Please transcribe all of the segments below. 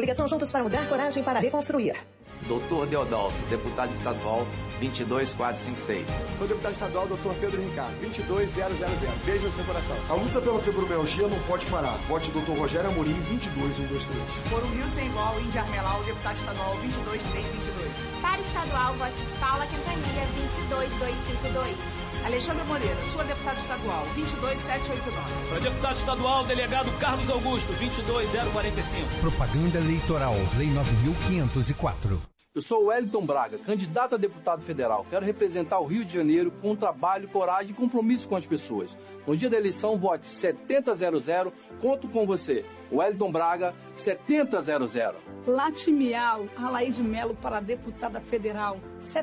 Coligação Juntos para Mudar, coragem para reconstruir. Doutor Deodalto, deputado estadual 22456. Sou deputado estadual Dr. Pedro Ricardo, 22000. Beijo no seu coração. A luta pela fibromialgia não pode parar. Vote Dr. Rogério Amorim, 22123. Por um Rio Sem Igual, Índia Armelau, deputado estadual 22322. Para estadual, vote Paula Quintanilha, 22252. Alexandre Moreira, sua deputada estadual, 22789. Para deputado estadual, delegado Carlos Augusto, 22045. Propaganda eleitoral, Lei 9.504. Eu sou Wellington Braga, candidato a deputado federal. Quero representar o Rio de Janeiro com trabalho, coragem e compromisso com as pessoas. No dia da eleição, vote 7000. Conto com você. Wellington Braga, 7000. Latimial, Alaís de Melo para deputada federal,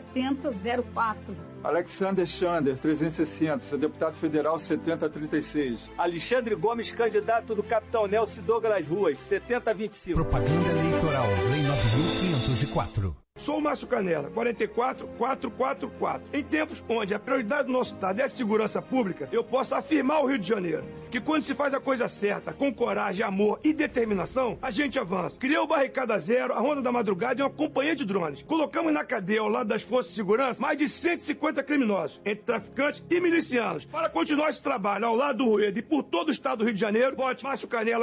7004. Alexander Chander, 360, sou deputado federal 7036. Alexandre Gomes, candidato do Capitão Nelson Douglas Ruas, 7025. Propaganda eleitoral, Lei 9.504. Sou o Márcio Canela, 44444. Em tempos onde a prioridade do nosso Estado é a segurança pública, eu posso afirmar ao Rio de Janeiro que quando se faz a coisa certa, com coragem, amor e determinação, a gente avança. Criou o Barricada Zero, a Ronda da Madrugada e uma companhia de drones. Colocamos na cadeia, ao lado das forças de segurança, mais de 150 criminosos, entre traficantes e milicianos. Para continuar esse trabalho ao lado do Rueda e por todo o Estado do Rio de Janeiro, vote Márcio Canela,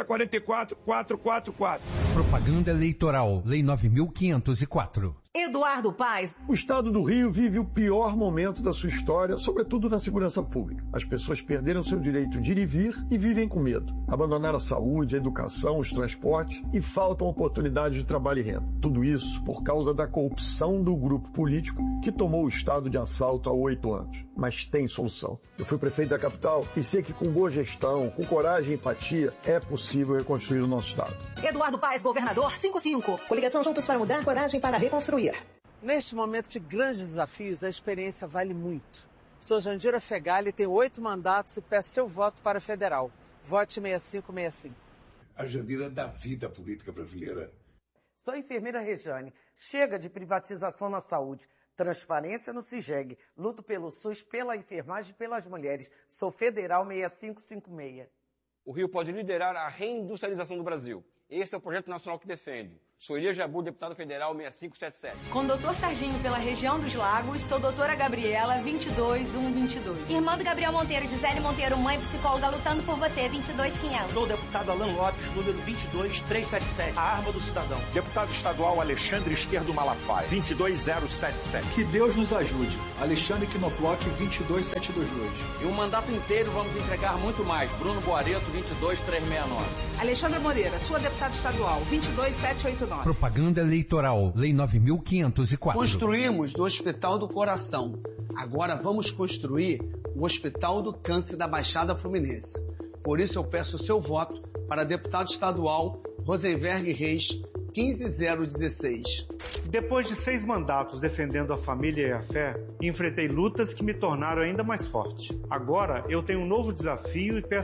44444. Propaganda eleitoral, Lei 9.504. Eduardo Paes. O Estado do Rio vive o pior momento da sua história, sobretudo na segurança pública. As pessoas perderam seu direito de ir e vir e vivem com medo. Abandonaram a saúde, a educação, os transportes e faltam oportunidades de trabalho e renda. Tudo isso por causa da corrupção do grupo político que tomou o Estado de assalto há 8 anos. Mas tem solução. Eu fui prefeito da capital e sei que com boa gestão, com coragem e empatia, é possível reconstruir o nosso Estado. Eduardo Paes, governador 55. Coligação Juntos para Mudar, coragem para reconstruir. Neste momento de grandes desafios, a experiência vale muito. Sou Jandira Fegali, tenho 8 mandatos e peço seu voto para federal. Vote 6565. A Jandira dá vida à política brasileira. Sou a enfermeira Rejane. Chega de privatização na saúde. Transparência no CIGEG. Luto pelo SUS, pela enfermagem e pelas mulheres. Sou federal 6556. O Rio pode liderar a reindustrialização do Brasil. Este é o projeto nacional que defende. Sou Elias Jabu, deputado federal 6577. Com o doutor Serginho pela região dos Lagos, sou doutora Gabriela 22122. Irmã do Gabriel Monteiro, Gisele Monteiro, mãe psicóloga, lutando por você, 22500. Sou o deputado Alan Lopes, número 22377, a arma do cidadão. Deputado estadual Alexandre Esquerdo Malafaia, 22077. Que Deus nos ajude. Alexandre Quinoploc, 22722. Em um mandato inteiro vamos entregar muito mais. Bruno Boareto, 22369. Alexandre Moreira, sua deputada estadual, 22789. Propaganda eleitoral, Lei 9.504. Construímos do Hospital do Coração. Agora vamos construir o Hospital do Câncer da Baixada Fluminense. Por isso eu peço o seu voto para deputado estadual Rosenberg Reis, 15016. Depois de 6 mandatos defendendo a família e a fé, enfrentei lutas que me tornaram ainda mais forte. Agora eu tenho um novo desafio e peço